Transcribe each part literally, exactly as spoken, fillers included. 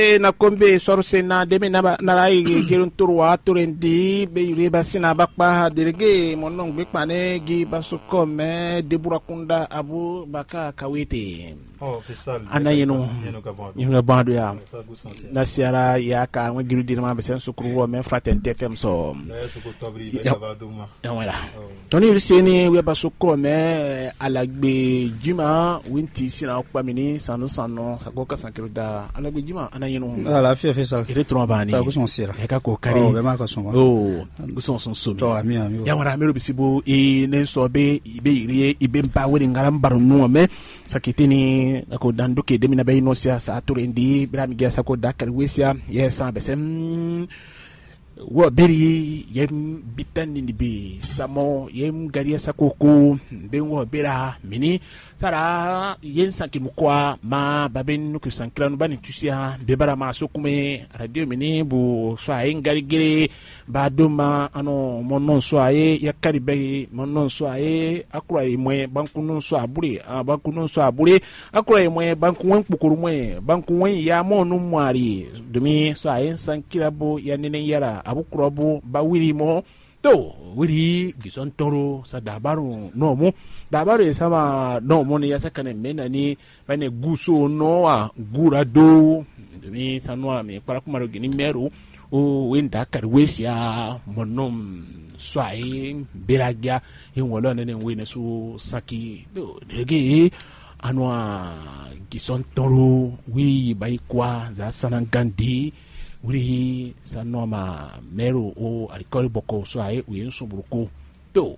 na kombe sorse na demi na na rai gerun turwa turendi be yure basina bakpa derege monong be pane gi basuko me deburakunda abu baka kawete oh fisal ana yenu yenu bando ya na siara ya ka ngi giru dirma be sen sukru me fraternité fm so ya wala toni riseni we basuko me alagbe jima winti sina okpamini sanu sanu sakoka sankiruda alagbe jima ana yenu ala fi fi sa ire trombani ta guson sira e ka ko kari oh be ma ka son oh guson son somi to ami ami ya wara mero bisibo e nen so be ibe ire ibe mpa wori ngaram barnu me sakitini ko danduke de mina be no sia sa turendi brami gesa ko dakar wesia yesa besem wo beri yem bitani ni be samo yem garia sakoko be wo bera mini sara yen sanki mukwa ma baben nuku sankira no bani tusia be bara ma sokume radio mini bu so ay ngari gere ba doma ano monon so ay yakari be monon so ay akura imwe banku non so abure banku non so abure akura imwe banku wen pukuru mwe banku wen ya monu mwari dumi so ay sankira bo ya nene yara abukrobu ba wiri mo to wiri gison toro sa dabaru no mo dabaru sama no mo ne yasa kana mena ni bane guso no a gura do mi sanwa mi para kumaro gini meru o wenda karwesia monom swai beragia in wala ne wene su saki do dege anwa gison toro wi bai kwa za sanangandi wuri sanoma meru o alikori boko so ay uyen sumburuko to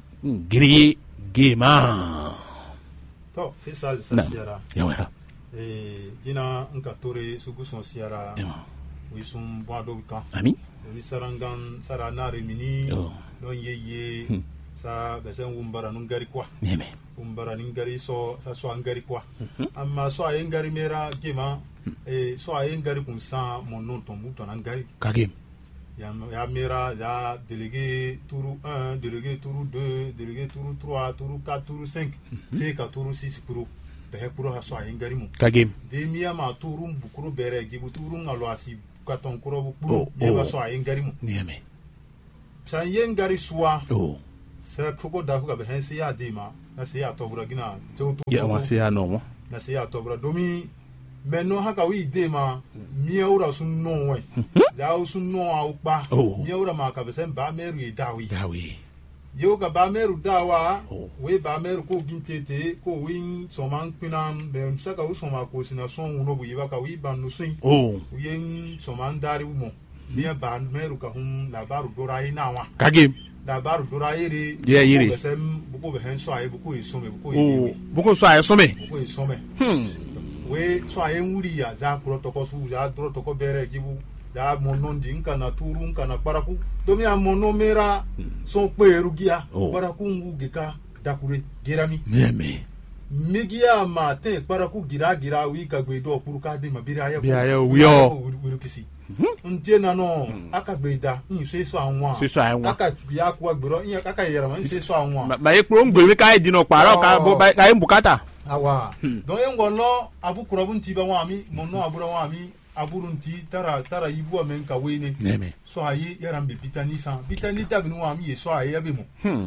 ngiri gema to fisal sasiara ya wera eh gina nkatore suguson siara wisum bwado ka ami wi sarangan sarana remini don yeye hmm. sa besen wumbara nungari kwa neme wumbara ningari so sa so angari kwa mm-hmm. amma so ay ngari mera gema eh so ay ngari kun sa monon ton muton angari kagem ya ya mera ya délégué tour un délégué tour deux délégué tour trois tour quatre tour cinq c'est ka tour six pro be pro ha so ay ngari mu kagem de miya ma tourum bukuru bere gibu tour ngalo asi katon kuro bu pro be ba so ay ngari mu neme sa yen ngari soa oh sa koko da ko be hensi ya dima na se ya tobura gina to to ya wa se ya no mo na se ya tobura domi meno haka wi dema miaura sun no we da sun no au pa miaura ma ka be sen ba meru e dawi dawi yo ga ba meru dawa we ba meru ko gintete ko win so man pinam be msaka u so ma ko sina so uno bu yiba ka wi ban no sun oh yen so man dari mo mia ba meru ka hum la baru dorai na wa kagem dabaru dora yiri yeah yiri besem buko be henso aye buko isome buko oh buko so aye some buko isome hmm we so aye nguri ya za protocol su za protocol bere gibu za monon di nka na turu nka na paraku domi a monomera so peru gia paraku ngugeka dakure gerami meme migia mate paraku gira gira wi kagbe do puruka de mabiri aye bi aye wiyo wirukisi ntie na no aka gbeda yin se so anwa se so anwa aka bia ko agbero yin aka yera man se so anwa ma ye pro ngbe ka e dino para ka bo ka e bukata awa don yen gono abukuro bunti ba wa mi monno aburo wa mi aburunti tara tara ibu amen ka wene so ayi yara mbe bitani san bitani dabinu wa mi so ayi yabe mo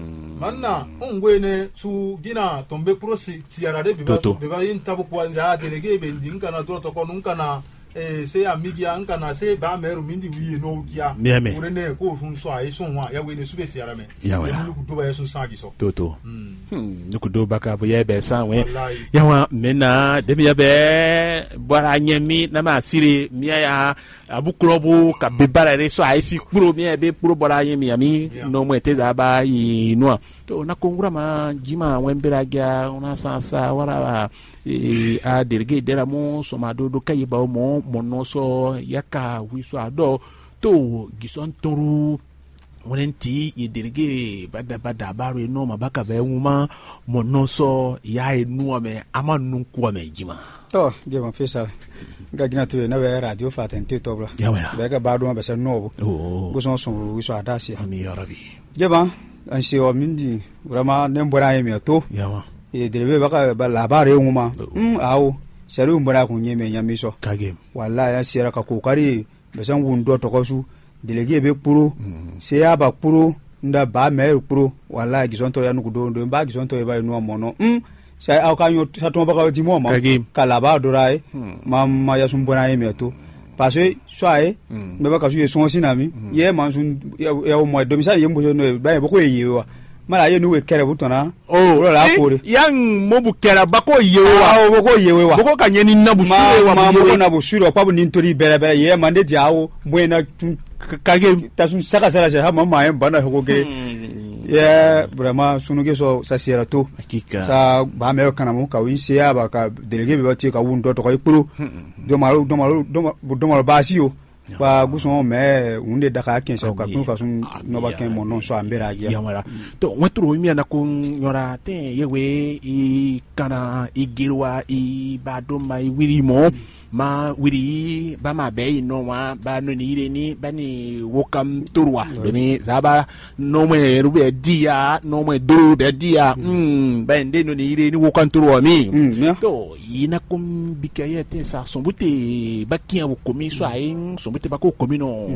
manna ongwene su gina tombe prosi tiara de biba biba yin tabu kwa nja delege be ndinka na dro to ko nunka na eh se amigi anka na se ba meru mindi wi no kia ure ne ko fun so ai so wa ya we ne sube siara me ya we lu ku do ba so sangi so toto hmm ku do baka bo ye be san we ya wa mena de ya be bora nyemi na ma sire mi ya abukrobu ka be bara re so ai si kuro mi be kuro bora nyemi ami no mo eteza ba yi no to na kongura ma jima wembera gya una sansa wara e a derge dera mo so ma do do kayi ba mo mono so yaka wiso ado to gison toru wonenti e derge bada bada baro no ma baka ba enuma mono so ya enu ame ama nunku ame jima to ge ma fesa ga gina to na we radio fatente to bla ya wala ba ga ba do ma be se no oh go son so wiso adasi ami ya rabbi ge ba an se o mindi vraiment nem bora yemi to ya wa e derbe baka ba labare nguma mm awo sari umbara ku nyeme nyami so kage wallahi ya sira ka kokari be san wundo to ko su delege be puro se ya ba puro nda ba me puro wallahi gizonto ya nuku do ndo ba gizonto e ba no mono mm sai au kanyo sato ba ka di mo ma kala ba do rai mamma ya sumbona e meto parce que soit me ba ka su son sinami ye man sun ya o mo do mi sa ye mbo no ba e boko ye wa mala ye nuwe kere butona oh la kore yang mobu kera bako yewa o boko yewe wa boko kanyeni nabu sure wa ma boko nabu sure kwa bu nintori bere bere ye mande diawo mwena kage tasun saka sala se ha mama en bana ko ge ye vraiment sunu ge so sa sira to hakika sa ba me kana mu ka win se ya ba ka delege be bati ka wundo to ko ipuru do malu do malu do malu basio ba guson me unde daka ken sa ka kun ka sun no ba ken mo non so ambera ya yamara to wetro mi ana kun nyora te yewe i kana igirwa i badoma i wirimo ma wiri ba ma be no wa ba no ni ire ni ba ni wokam turwa ni zaba no me rube dia no me duru be dia mm ba ende no ni ire ni wokam turwa mi to ina kum bikayete sa sombute bakia wokomi so ayin sombute bako komi no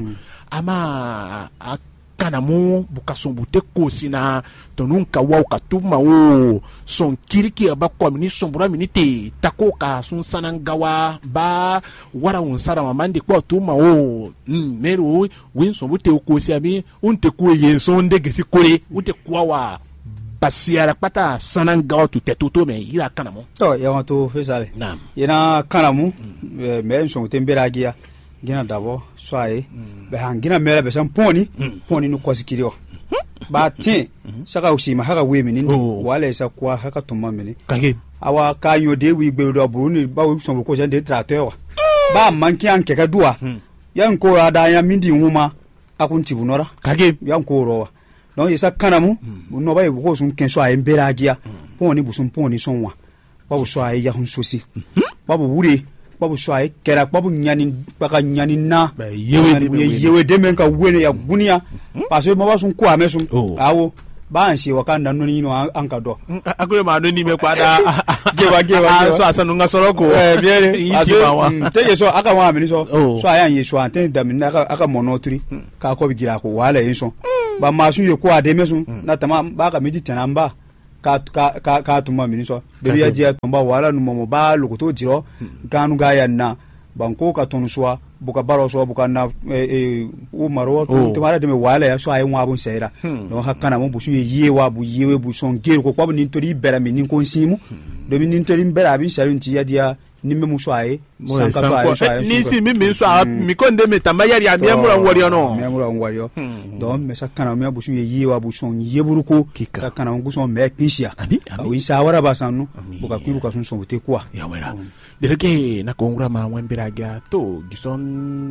ama kana mu bukasombute ko sina tonun ka wa ka tuma o son kiriki ba ko mini sombura mini te tako ka sun sanangawa ba wara un sara mamande ko tuma o mm meru win sombute ko si ami unte ko yen son de gesi kore unte kwa wa basiara pata sanangawa tu tetuto me ira kana mu to ya wato fesale nam ina kana mu me so tembera gia gina dabo soaye be hangina mera be san poni poni no kosikiriwa ba tin saka usima haka wemi ni wala isa kwa haka tuma mini kage awa kanyo de wi gbe do buruni ba wi so ko jande tracteur wa ba manki anke ka duwa yan ko ada ya mindi huma akunti bunora kage yan ko rowa no isa kanamu no ba ko sun ken so ay mbera agia poni busun poni sonwa ba so ay ya hun sosi babu wure babu soaye kera babu nyani baka nyani na yewe yewe demen ka wene ya gunia parce que maba sun ko amesun awo ba ansi wakanda no ni no anka do akoyo ma no ni me kwada gewa gewa so asanu nga soroko eh bien aso tege so aka wa amini so so ayan ye so anten da min aka aka monotri ka ko bigira ko wala yin so ba masu ye ko ade mesun na tama ba ka midi tanamba ka ka ka ka tuma mini so de ya je tomba wala no mo ba lokoto jiro ganu ga yanna banko ka tonu so buka baro so buka na e o maro to mara de me wala ya so ay nwa bun seira no hakana mo busu ye wa bu yewe bu son gero ko kwa ni tori bera mi ni ko nsimu do mi ni tori bera bi seru nti ya dia ni me mu so ay sanka so ay ni si mi mi so mi ko nde me tamba yari ami amura nwori no mi amura nwori do me sakana me busu ye wa bu son ye buruko ka kana mo busu me pinsia ka wi sawara basanu buka kwibu ka son so te kwa ya wera dereke na kongra ma wembera ga to gison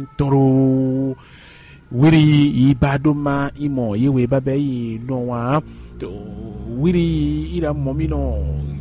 toro wiri ibadoma imo yewe babe yi no wa to wiri ira momino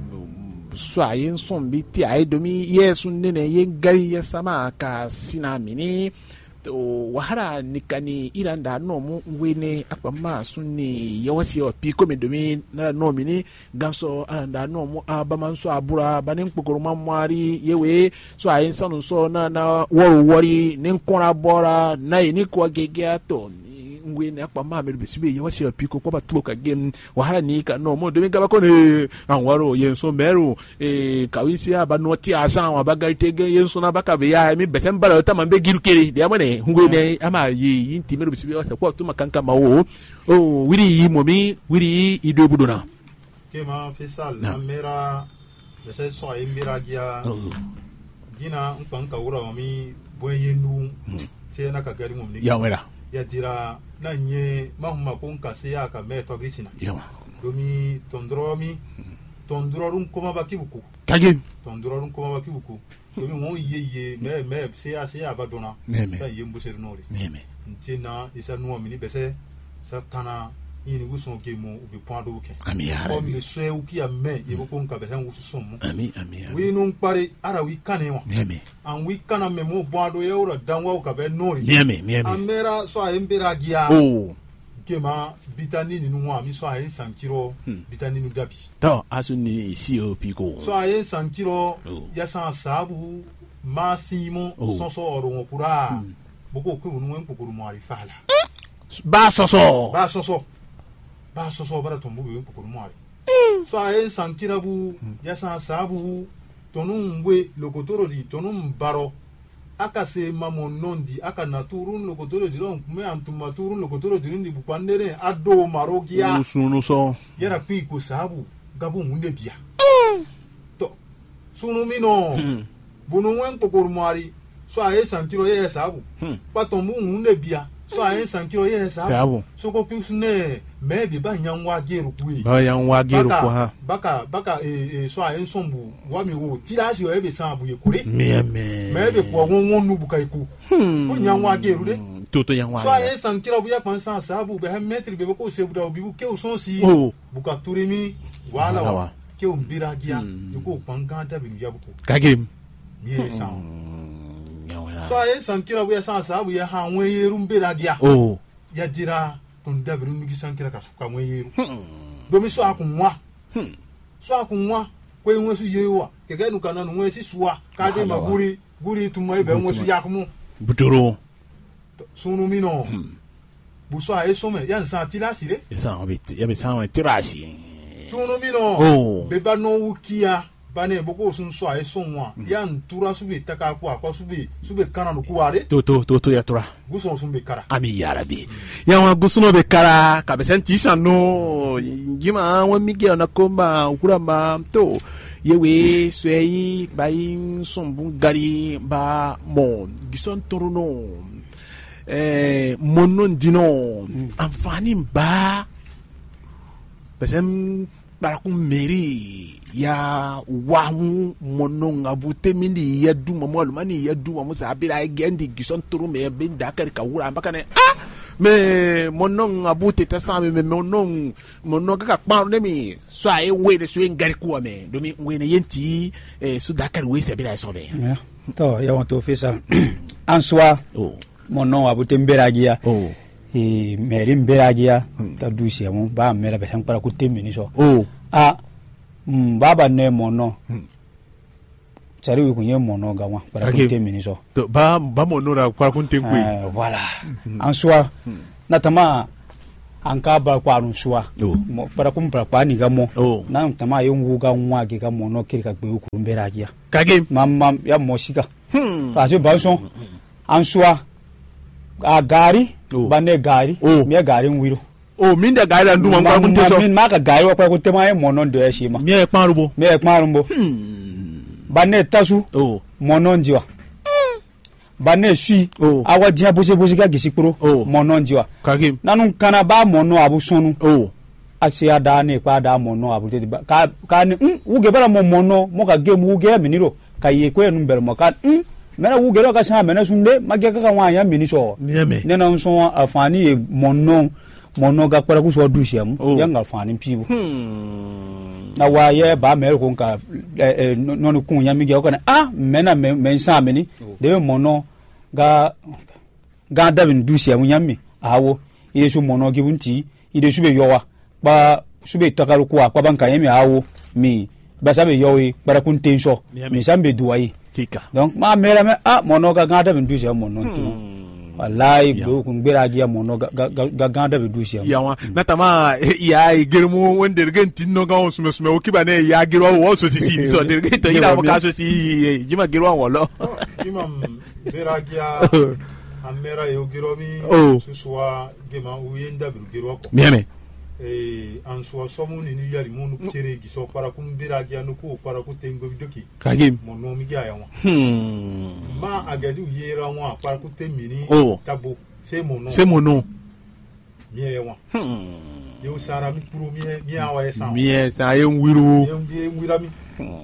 swa yen sombi ti ai domi yesu nene yen gari yasama ka sinamini to wahara nikani iranda no mu wene akpama sunni yawasi o piko me domi na no mini ganso aranda no mu abama so abura banin kpokoro mamwari yewe so ayin sanu so na na woru wori nin kora bora na ni ko gege ato ngwene akpama me bisibe yawasi o piko kwa batu ka game wahara ni ka no mu domi gaba ko ne anwaro yenso meru e kawisi aba no ti asan wa bagaritege yenso na baka be ya mi besembara ta mambe girukere de amane ngwene ama yi inti me bisibe wasa ko to makanka mawo o wiri yi momi wiri ido budona kema fisal na mera bese so ay mira gia gina nkanka wura mi boyenu te na ka gari mom ni ya wera ya dira na nye mahuma ko nka se ya ka me to grisina ya domi tondromi tondrorun koma bakibuku kage tondrorun koma bakibuku domi won ye ye me me se ya se ya badona ta ye mbuseri nori meme ntina isa nuwa mini bese sa kana yini guson ke mo ubi pando ke ami ya ko mi se uki ya me ye ko nka bese ngusu somo ami ami wi nun pare ara wi kane wa meme an wi kana me mo bando ye ora danwa ka be nori meme meme amera so a embera gia oh kema bitani ni nuwa mi so ayen sankiro bitani nu dabi to asu ni isi o piko so ayen sankiro ya san sabu ma simo so so oro won pura boko ko nu wen kokoro mo ari fala ba so so ba so so ba so so bara to mo wen kokoro mo ari so ayen sankira bu ya san sabu tonun we lokotoro di tonun baro aka se mamo nondi aka naturun lokotoro di ron me antuma turun lokotoro di ndi bupandere ado marogia sunu so yara pi ko sabu gabu munde bia to sunu mino bunu wen kokor mari so aye sankiro ye sabu paton mu munde bia so aye sankiro ye sabu so ko kusne me bi ba nyanwa geru kuyi ba nyanwa geru ko ha baka baka e so aye sombu wa mi wo tirasi o ebe sambu ye kure me me me be ko won won nu bukai ku ko nyanwa geru de toto nyanwa so aye sankiro bu ya pansan sabu be ha metri be ko sebu da obi bu ke o son si buka turimi wala wa ke o mbira gia ko panganta bi ya buko kagem ye sa so aye sankira bu ya san sabu ya ha won yeru mbira gia oh ya dira ton dabiru ngi sankira ka suka won yeru do mi so akunwa so akunwa ko en su yewa ke ga nu kana nu si suwa ka de ma guri guri tuma be won su yakmu buturo sunu mino bu so aye so me ya san tilasire ya san bi ya be san tirasi sunu mino oh be ba no wukia bane boko sun so ay sonwa yan tura sube taka ko akwa sube sube kana no kuware to to to to ya tura guso sun be kara ami yarabi ya wa gusuno be kara ka be senti sano jima wa mige na komba kuramba to yewe swei bayin sombu gari ba mo gison toruno eh monon dino amfani ba besem para ku meri ya wahu mononga bute mindi ya du mamo almani ya du mamo sabira gendi gison turu me ben dakar ka wura mbakane ah me mononga bute ta same me monong mononga ka pa ndemi so ay wele so ngari ku me domi wene yenti eh su dakar we sabira so be to ya want to fisa en soi oh monon abute mberagia oh e meri mberagia ta dusia mo ba mera be para ku temini so oh ah mm baba ne mono chari wi kunye mono gawa para ku temini so to ba ba mono ra kwa kun tenkwe eh voilà en soi natama anka ba kwa ru soi para ku para kwa ni gamo na tama yongu ga nwa ge ga mono kirika gbe ku mberagia kage mamma ya mosika hmm pa je ba so en soi a gari bane gari me gari nwiro oh min da gari ndu man kwa kun teso min ma ka gari wa kwa kun tema e monon do e shima me e parubo me e parubo bane tasu oh monon jiwa bane sui awa dia bose bose ga gisikro monon jiwa kagim nanu kana ba mono abu sonu oh aksi ada ne pa da mono abu te ka ka ni uge bara mo mono mo ka game uge miniro ka ye ko enu ber mo ka mena uge ro ka sa mena sunde magya ka wa ya miniso ne na so afani e mono mono ga para ku so dusiam ya ngal fani pibu na wa ye ba me ko ka no no kun ya mi ga ko na ah mena me sa meni de mono ga ga davin dusiam nyammi awo ile su mono gibunti ile su be yowa ba su be takaru kwa kwa banka yemi awo mi ba sa be yowi para kun tenso mi sambe duwai tika donc ma mera me ah mono ga ga davin dusiam mono tu wallahi do kun bira giya mono ga ga ga da bidusiya yawa natama ya girmu wanda rigan tinno ga wasu sume o kiba ne ya girwa wo so sisi so dirge to ina ka so si jima girwa wolo imam bira giya amera yo giromi suswa gema uyenda biru girwa ko meme eh answa somu ni ni yari monu kere gi so para kum bira giya no ko para ku tengo bidoki kagim mono mi giya yawa hmm ma agadu yera wa para ku temini tabo se mono se mono mie wa hmm yo sara mi puro mie mie awa esa mie ta ye wiru ye wira mi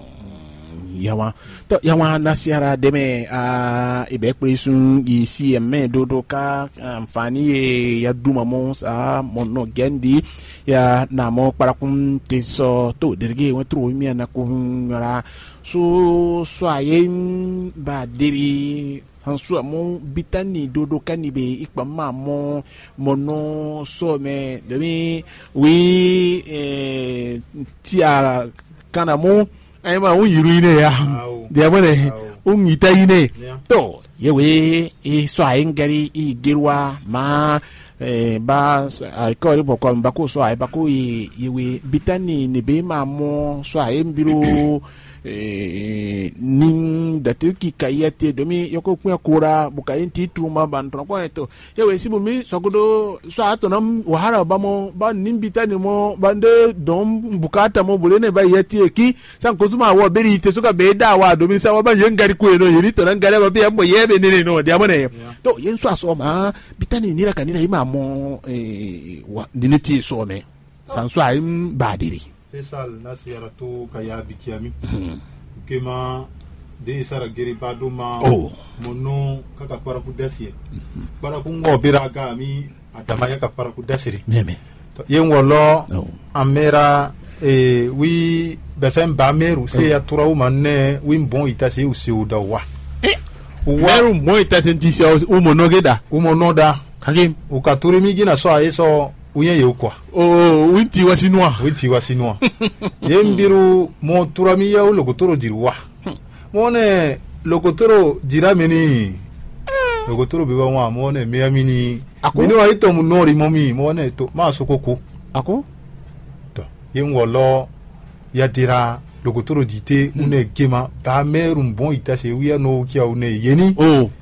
yawa to yawa nasiara deme a ibe presun isi emme dodo ka amfani ya duma mo sa mono gendi ya na mo para kun teso to derge won tro mi na kun ra so so ayen ba diri sansu mo bitani dodo kanibe ikpama mo mono so me demi wi eh tia kana mo ay ma un yirine ya dia bone un itayine to yewe e so ay ngari i girwa ma eh ba ko ri boko ba ko so ay ba ko yewe bitani ne be ma mo so ay mbiro eh nin da tuki kayete domi yoko kwa kura bukainti tuma bantro ko eto yewe sibu mi sogodo so ato nam wahara ba mo ba nimbita ni mo bande dom bukata mo bulene ba yeti eki san ko zuma wo beri te suka be da wa domi sa wa ba yengari ko eno yiri to nan gare ba be mo yebe ne no dia mo ne to yen so aso ma bitani ni ra kanina ima mo eh wa diniti so me san so aim badiri Esal nasiara to kaya bikiami kema de sara geri baduma mono kaka para kudasi para kungo biraga mi atamaya ka para kudasiri meme yen wolo amera e wi besen ba meru se ya turawu manne wi mbon itase usi udawa eh meru mbon itase ntisi o mono geda o mono da kagim o katuri mi gina so ayeso uye ye kwa oh winti wasinwa winti wasinwa yembiru mo turami ya logotoro dirwa mone logotoro dirameni logotoro biba wa mone meamini mini wa ito munori momi mone to ma sokoko ako to yengolo ya dira logotoro dite une gema ba merum bon itase wiya no kia une yeni oh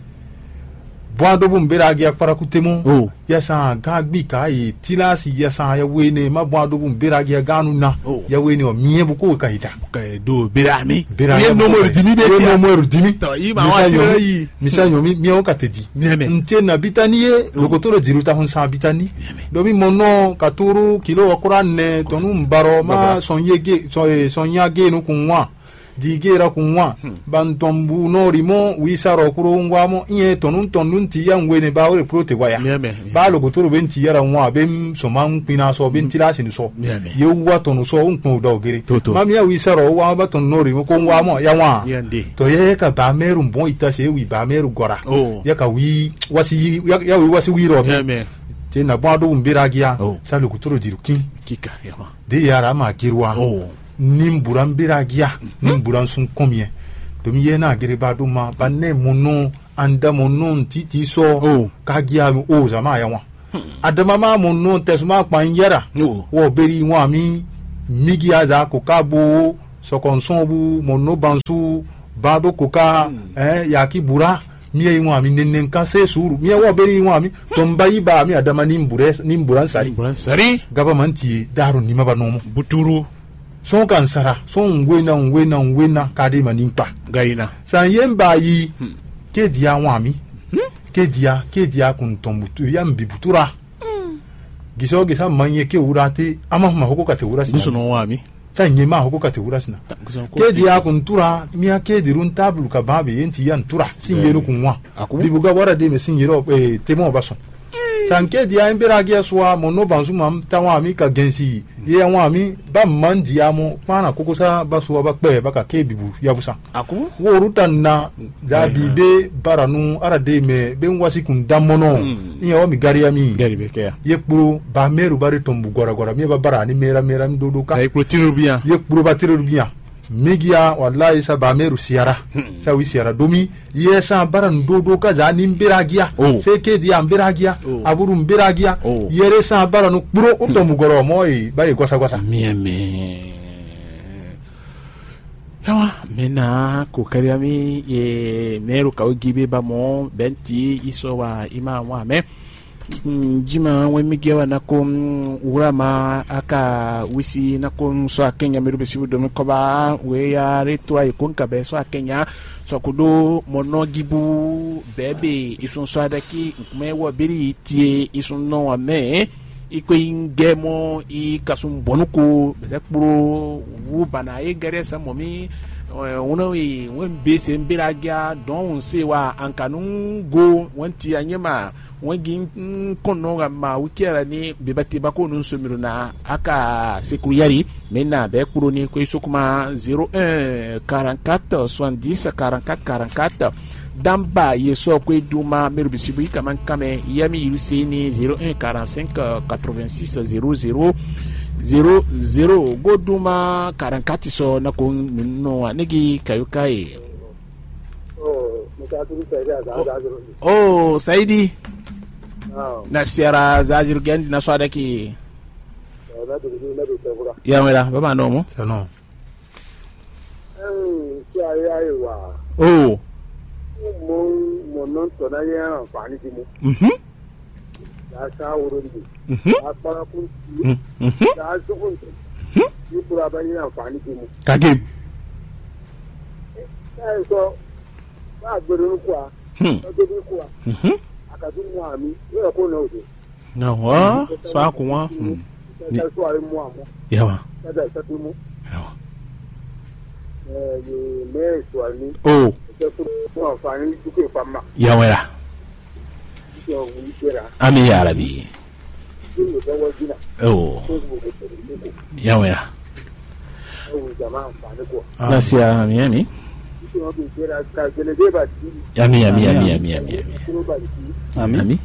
Boado bumberagia para kutemo oh yasa gagbi kai tilasi yasa ya wene ma boado bumbera gia ganu na oh. ya wene o miebu ko kaita kai do birami ye no mo dimi be ye no mo dimi to ima wa yi misanyo mi mi o katedi nte na bitani ye lokotoro diruta hon sa bitani do mi mono katuru kilo wakura ne tonu mbaro ma sonyege sonyage no kunwa digera kunwa bantombu no rimo wisaro kuro ngwamo ie tonun tonun ti ya ngwene ba ore prote waya ba lo gotoro benti yara nwa bem so man pina so benti la sin so ye wa tonu so unkun do gere mami ya wisaro wa ba ton no rimo ko ngwamo ya wa to ye ka ba meru bon itase wi ba meru gora ya ka wi wasi ya wi wasi wi ro te na ba do mbiragia sa lo gotoro dirukin kika ya de yara ma kirwa nimburan biragia nimburan sun komie domi yena gereba duma banne mono anda mono titi so oh. kagia o oh, zama ya wa hmm. adama ma mono tesuma panyera oh. wo beri wa mi migi ada ko kabo so konsobu mono bansu bado koka hmm. eh yaki bura miye wa mi nenen kan se suru miye wo beri wa mi tomba iba mi adama nimbure nimburan sari nimburan sari gabamanti daru ni mabanomo buturu son kansara son ngwena ngwena ngwena kade maninpa gaina san yemba yi hmm. ke dia wami hmm? ke dia ke dia kun tombutu ya mbibutura hmm. giso gisa manye ke urate ama ma hoko kate urasina giso no wami san yema hoko kate urasina ke dia kun tura miya ke dirun tablu ka babe yenti yan tura singenu kunwa bibuga wara de me singero eh temo baso sanke dia imbera gia swa mono banzu mam tawa mi ka gensi ye wa mi ba mandi amo pana kokosa baso ba pe ba ka ke bibu ya busa aku wo rutan na da bibe baranu arade me ben wasi kun damono ni o mi garia mi gari be ke ye kpuru ba meru bari tombu gora gora mi ba bara ni mera mera mi dodo ka ye kpuru tiru bien ye kpuru ba tiru bien megia wallahi sa ba meru siara hmm. sa wi siara domi yesa baran dodo ka za ni mbiragia oh. se ke dia mbiragia oh. aburu mbiragia oh. yere sa baran kpuro uto mugoro moy baye gosa gosa mieme yawa mena ko kariami e meru ka ogibe ba mo benti isowa ima wa me jima we migewa na ko urama aka wisi na ko so akenya meru besibu do me koba we ya reto ay kon ka be so akenya so kudo mono gibu bebe isun so adaki me wo biri tie isun no ame iko ingemo i kasum bonuko be kpuro wu bana e gare sa momi una wi wen bese mbiragia don se wa ankanun go wanti anyema wangin kono ga ma wikiara ni bebati bako nun somiru na aka sekuyari mena be kuro ni ko isukuma zero un quarante-quatre soixante-dix quarante-quatre quarante-quatre damba yeso kwe duma merubisibu kama kame yami yusini zero un quarante-cinq quatre-vingt-six zéro zéro zéro zéro go duma quarante-quatre so na ko no negi kayukai. Oh, oh Saidi. Oh. Na siara zaziru gendi na swada ki. Ya mera baba no mo. No. Oh. Mo mo non to na ya fani ti mo. Mhm. Ya sa woro ndi. Mhm. Apara kun. Mhm. Ya su kun. Mhm. Ni pura ba ni na fani ti mo. Kagem. Eh so ba gbero kwa. Hmm. O de kwa. Mhm. Akadu mu ami, yo ko no de. Na wa so akwa. Hmm. Ya so ari mu amo. Yawa. Ya da sa tu mu. Yawa. Eh ni me so ani. Oh. Mo fani tu ke fama. Ya wera. Yo wi kera. Ami ya Rabbi. Ni do wa dina. Oh. Ya wera. O jamaa fani ko. Na siara ami ami. Yami yami yami yami yami yami yami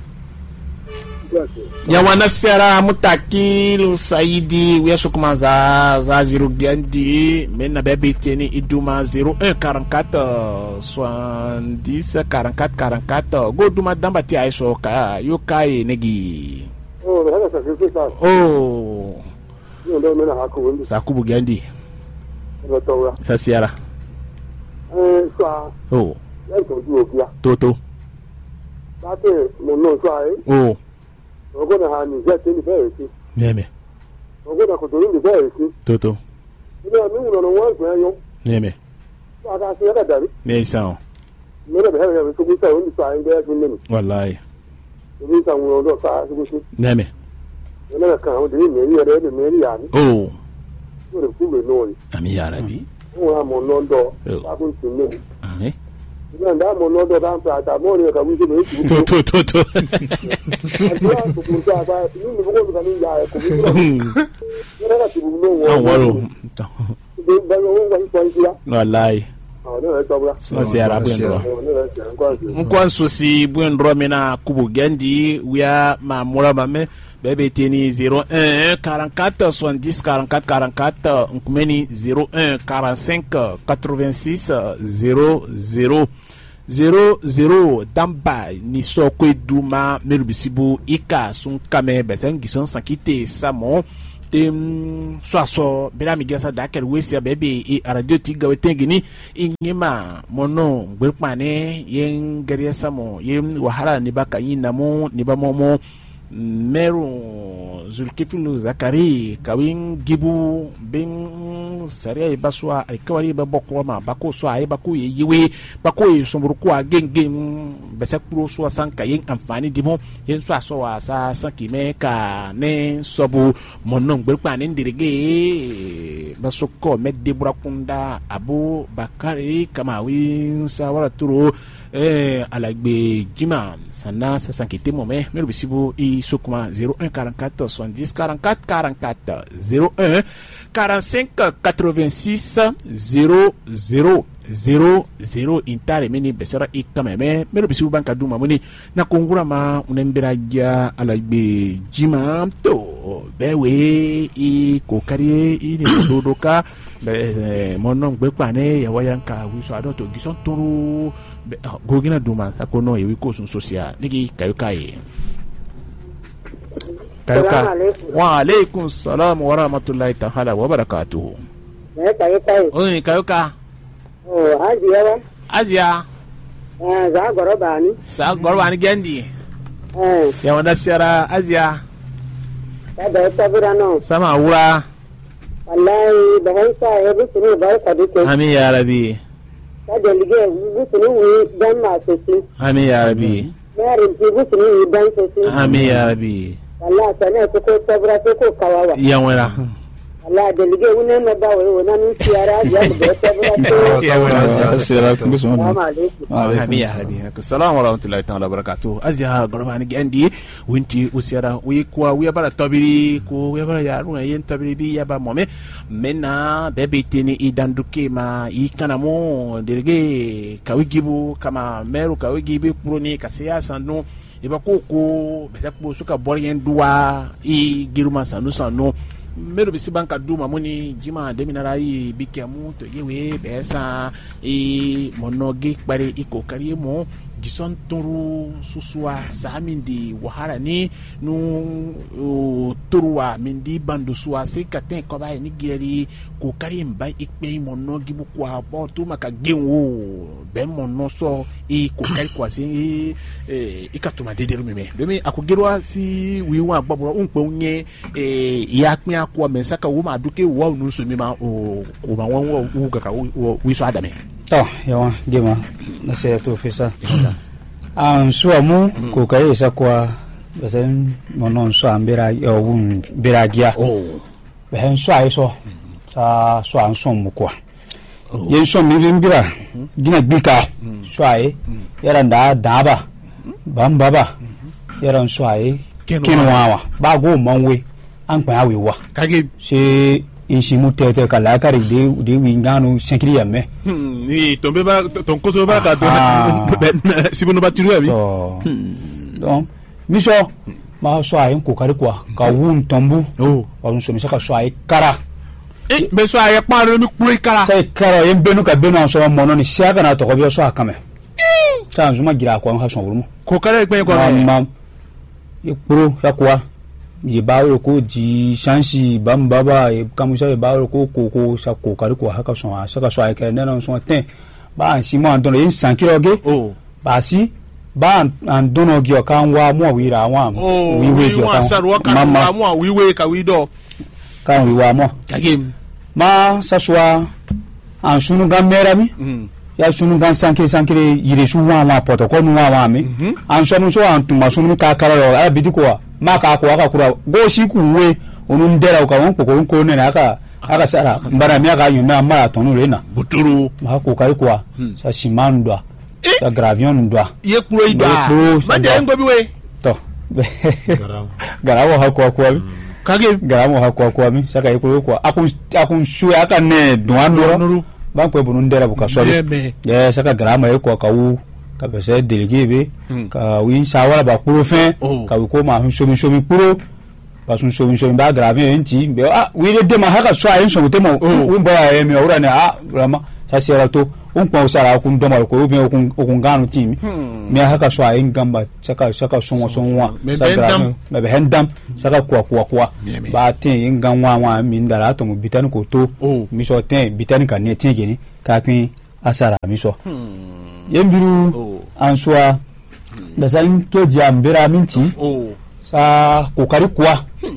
ya wana sera mutakilu Saidi weso kumanza za zero gandi mena bebe teni iduma zero un quarante-quatre soixante-dix quarante-quatre quarante-quatre go duma damba ti aiso ka yo kai negi oh hala sa ke sa oh yo ndo mena haku wendi sakubu gandi ndo towa sa siara eh so oh ya ko ju okia toto ba te mo no so ai oh ogo na ha ni je te ni be esi neme ogo na ko do ni be esi toto ni ami uno no wa so ayo neme ba ka se da dari me sao me na be ha ya so ku sa oni so ai be esi ni wallahi ni sa uno do sa so ku neme na ka o de ni ni ya de me ni ya ni oh so de ku be no ni ami ya Rabbi o mo no do ba ku tin ni ami na nda mo no do dan pra ta mo ni ka wi se be esi to to to to wallahi no siara bwendro nkwanso si bwendro mena kubu gandi wia mamura mame bebe teni zero un quarante-quatre soixante-dix quarante-quatre quarante-quatre nkumeni zero un quarante-cinq quatre-vingt-six zéro zéro zéro zéro damba ni so kwe duma merubisibu ika sun kame besen gison sankite samo tem so so bela migasa dakel wesia bebe e radio tiga wetengini ingima mono gbepane yen gariya samo yen wahala ni baka yinamo ni bamomo meru zulkifilu zakari kawin gibu bin sariya baswa alkawari ba bokko ma bako so ay bako yiwe bako yi somburu ko agengen bese kuro so sanka yin amfani dimo yin so so wa sa sanki me ka ne sobu monon gberpa ne ndirege basoko medde burakunda abu bakari kama wi sawara turo eh alagbe jima sana sa sankite mo me meru bisibu i sokuma zéro un quarante-quatre soixante-dix quarante-quatre quarante-quatre zéro un quarante-cinq quatre-vingt-six zéro zéro zéro zéro intare mini besera ikameme mero bisibu banka duma muni na kongura ma unemberaja alagbe jima to bewe i kokari i ni dodoka be monon gbe pane ya wayanka wiso adoto gison turu gogina duma sakono yewi ko sun social niki kayukai kayuka wa alaikum salam wa rahmatullahi ta'ala wa barakatuh eh kayukai oi kayuka oh azia wa azia eh za gorobani sa gorobani gendi eh ya wanda siara azia da tabura no sama wura wallahi da hansa ya bi sunu barka duke amin ya Rabbi kada lige bi sunu dan ma sisi amin ya Rabbi yarin bi sunu dan sisi amin ya Rabbi wallahi sana ko ko tabura ko kawawa ya wura Allah delige wune na ba wai wana min tiyara ya da ta ba assalamu alaikum habiya habiya assalamu warahmatullahi ta'ala barakatuh azya garbani gandi winti usiara wi kwa wi bara tabiri ko wi bara yaru yen tabiri bi ya ba mome mena bebe tini idanduke ma ikanamo delige kawigibu kama meru kawigibu proni kasia sanu iba koko beta ko suka boryen duwa i giruma sanu sanu mero bisi banka duma muni jima deminara yi bikiamu to yewe besa e monogi pare iko kariemo dison turu susua samindi wahara ni nu uh, turwa mindi bandu sua se katen ko ba ni gireri ko karim ba ikpe monogi bu kwa bo tu maka genwo ben monno so e ko kari kwa se e ikatuma dederu meme demi akugirwa si wiwa gboboro unpe unye e ya pin akwa mensaka wo ma duke wo nu so mi ma o ko ma won wo ga ka wi so adame to yawa gema na sai to fisa an suwa mu ko kai sa kwa basan monon so ambera yo wun beragia oh ben so ai so sa so an so mu kwa yen so mi bimbira gina bika so ai yaran da daba ban baba yaran so ai kinwawa ba go manwe an pa awe wa kage se isimu tete kala kari de de wingano senkiri yame ni tombe ba ton koso ba ka do sibuno ba tiru abi donc miso ma so ay ko kari kwa ka wun tombu oh on so mi saka so ay kara eh me so ay pa ro mi kuri kara sai kara yem benu ka benu so mono ni sia kana to ko bi so akame tan zuma gira kwa ha so wuru ko kara pe ko ma e pro ya kwa ye bawo ko ji shansi bambaba e kamusa ye bawo ko ko ko sa ko kari ko haka so a saka so ay kere na so ten ba ansi mo andon yin sankiro ge oh ba si ba andon ogi o kan wa mo wi ra wa wi we jo kan mama mo wi we ka wi do kan wi wa mo kage ma sa swa an sunu gamera mi ya sunu gan sankire sankire yire su wa wa protocol nu wa wa mi an so mu so an tuma sunu ka kara ro a bidiko maka ko aka kura go shi kuwe onun dera ka won ko ko ne aka aka sara mbara mi aka yuna mara tonu rena buturu ma ko kari kwa sa simandwa sa gravion ndwa ye kuro ida ma de ngo bi we to garawo ha ko ko kage garawo ha ko ko mi saka ye kuro ko akun akun shu aka ne duandoro ban ko bunun dera bu ka so ye saka garama ye ko ka wu ka bese délégué be ka wi sawara ba kuro fin ka wi ko ma hun somi somi kuro ba sun somi somi ba grave enti be ah wi de ma haka so ayin so temo wi ba ya mi ora ne ah rama sa sera to un pa usara ku ndo ma ko bi ku ku nganu timi mi haka so ayin gamba saka saka so so wa sa grave me be hendam saka kwa kwa kwa ba tin yin ganwa wa mi ndara to mu bitan ko to mi so tin bitan ka ne tin geni ka pin asara mi so yembiru oh. answa hmm. da san ke jambira minti oh. sa kokari kwa hmm.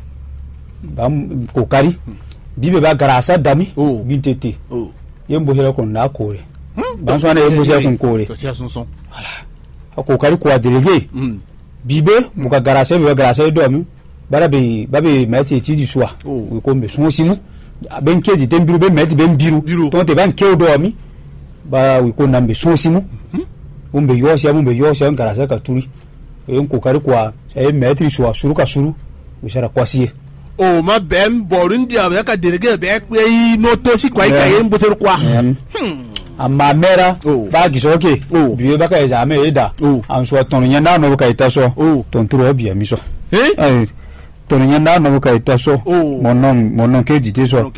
bam kokari hmm. bibe ba garasa dami oh. bintete oh. yembo hera kon na kore hmm. ban so na yembo hera kon kore to sia sonson wala kokari kwa délégué hmm. bibe hmm. muka garasa bibe garasa do mi bara be babe meti ti di soa oh. we ko be so simu ben ke di tembiru be meti ben biru to te ban ke do mi ba wi ko nambe sonsimu umbe yosha umbe yosha ngarasa ka turi en ko kari kwa sai metri so asuru ka suru wisara kwasie o ma bem borundi aba ka derege be pe no to si kwa ka yen boteru kwa amma mera ba gisoke biwe ba ka exame eda an so ton nyanda no ka itaso ton turo bia miso eh ton nyanda no ka itaso monon monon ke dite so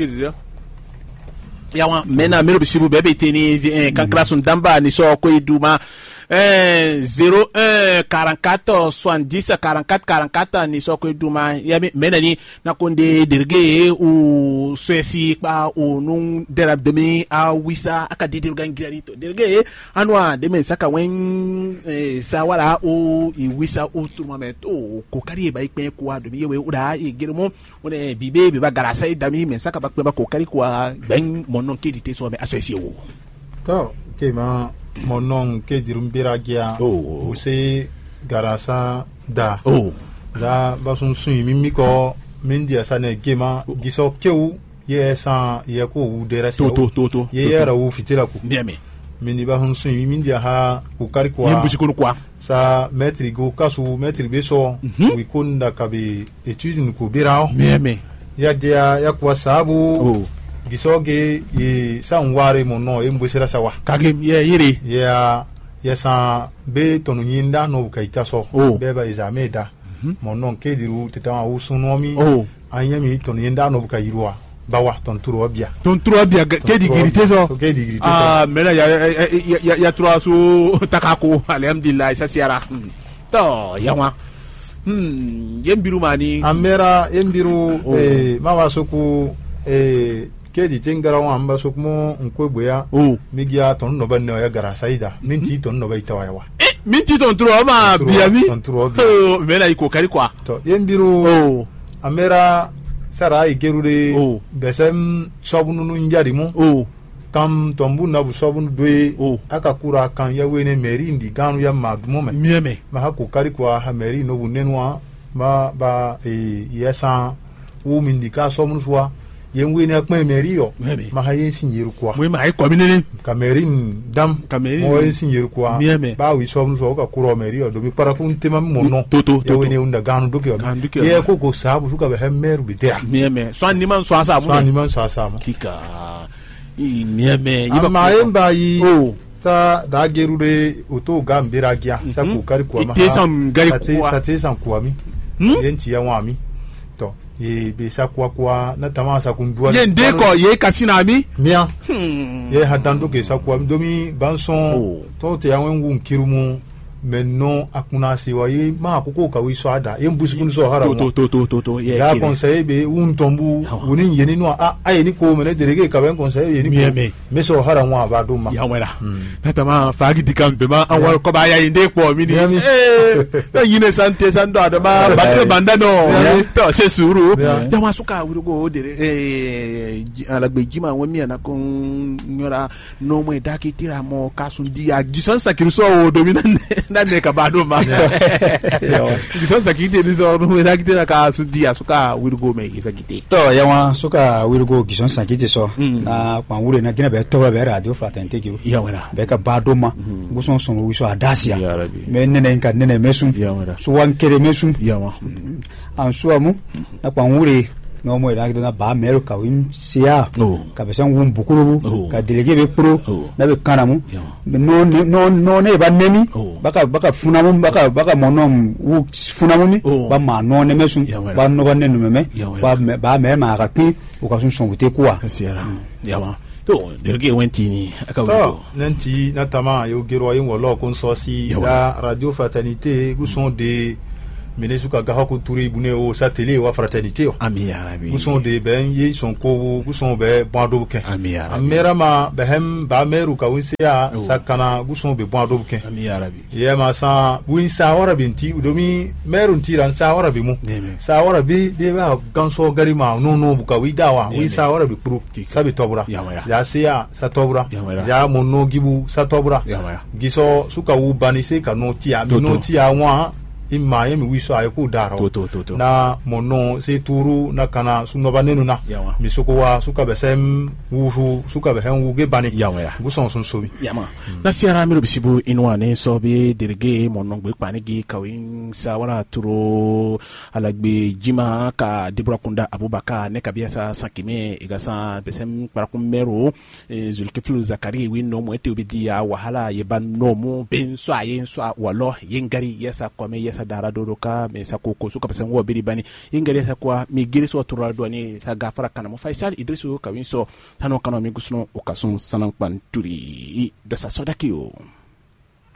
yawa mena mero bisibu bebe teni eh, kankra sun damba ni so ko iduma eh zero un quarante-quatre soixante-dix quarante-quatre quarante-quatre ni so ko iduma ya mena ni na konde derge u swesi pa o nun derab demi a wisa aka de gangirari to derge anwa de men saka wen eh, sawara o i wisa o tournement o ko kari ba ipe ko ado yewe ura e girmo one bibe be ba garasa dami men saka ba ba ko kari ko ben non ke dite so be associé wo to ke ma monon ke dirum biragia o se garasa da oh da ba sun sun mi mi ko mindia sane gema giso kewu ye san ye ko wu dera to to to to ye yara wu fitila ku niame mini ba hun sun mindia ha ku kari kwa yembusi ko kwa sa maître go kasu maître beso wi kunda kabe étude ku birao niame ya dia ya kwa sabu oh gisoge ye san ware mo no embusira sawa kage ye yiri ya ya san be tonu nyinda no kaita so oh. beba izameda mm-hmm. mo non ke diru tetawa usunomi oh anyami tonu nyinda no kairwa bawa ton turo bia ton turo bia ke digrité so ke digrité ah mena ya ya ya, ya turo su takako alhamdulillah sa siara to yawa hmm yembiru mani amera yembiru oh. eh mama soku eh kedi tengara wa amba sokmo nkwegboya oh migia ton no banne ya gara saida minti ton no baita wa yawa eh minti ton turo ma biami ton turo bia oh mena iko kari kwa to yembiru oh amera sara igerude oh besem sobunu nu njari mu oh kam tombu na bu sobunu doe oh akakura kan ya wene meri ndi ganu ya madumo me mieme ma hako kari kwa ha meri no bunenwa ma ba e yesa wo mindika sobunu swa yenwe ne akpa meri yo ma ha yesin yeru kwa mwe ma iko minini kamerin dam kamerin mo yesin yeru kwa ba wi sobunu so ka kuro meri yo do mi para kun tema mo no ya wene unda ganu doke yo ye ko ko sabu suka be meru bi dera mieme so ani man so asa so ani man so asa mo kika i mieme yiba ma emba yi oh sa da gerude oto gambira gia sa ku kari kwa ma tesam gari kwa sa tesam kwa mi yenti ya wa mi to ye be sa kwa kwa na tama sa kundua ye ndeko ye kasina mi mia ye hadando ke sa kwa domi banson to te ya wengu nkirumu menno akuna si wa ye ma akoko ka wi so ada ye mbusi kun so hara to to to to to ye ya conseil be un tombu woni yeni no a ay ni ko mene derege ka ben conseil yeni ko me so hara wa ba do ma ya wera na tama fagi dikambe ma an war ko ba ya inde ko mi ni eh yine sante sando adama bakre bandano to se suru ya wa suka wuri go dere eh alagbe jima won mi na kon nyora no mo dakitira mo kasundi ya gison sakirso o dominant na ne ka ba do ma gison sakite ni so no dakite na ka sudi ya suka wuri go me sakite to ya wa suka wuri go gison sakite so na kwa wuri na gina be to be radio fraternité ki ya wera be ka ba do ma guson so no wiso adasia me nene nka nene mesun so wan kere mesun ya wa an so amu na kwa wuri no mo ira na ba mero ka wim sia ka be san wum bukuru ka delege be pro na be kanamu no no no ne ba nemi baka baka funamu baka baka monom wu funamu ni ba ma no ne mesun ba no ba nenu meme ba ba me ma ka ki o ka sun songote kwa siara yawa to delege wenti ni aka to nanti na tama yo gero yin wolo kon so si da radio fraternité où sont des Menesu ka gaha ko turi bune o satellite wa fraternité o ami ya rabbi vous sont des ben yi son ko vous sont be bando ke ami ya rabbi amera ma behem ba meru ka winsia sakana vous sont be bando ke ami ya rabbi ye ma sa winsa wara binti udomi meru ntiran sa wara bi mu sa wara bi de ba ganso gari ma no no buka wi dawa winsa wara bi pro sabi tobura ya sia sa tobura ya monno gibu sa tobura giso suka wu banise ka no tia mi no tia wa imma yemi wiso ay ku daro to, to, to. na mono se turu na kana suno banenu na misoko wa suka besem wufu suka behen wuge bani yawa guson sun sobi yama mm. na siara mi bisibu inwa ne sobi derege mono gbe panigi kawin sawara turo alagbe jima ka debra kunda abubaka ne kabiasa sakime igasa besem parakum mero e, zulkiflu zakari wi no mo ete obidia wahala yeban no mo benso ayenso walo yengari yesa kome yesa dara dodoka me sakoko suka pesen wo biri bani ingere sa kwa mi giri so turado ni sa gafara kana mo Faisal Idrisu kawinso tano kana mi gusno okasun sanan pan turi de sa sodakio.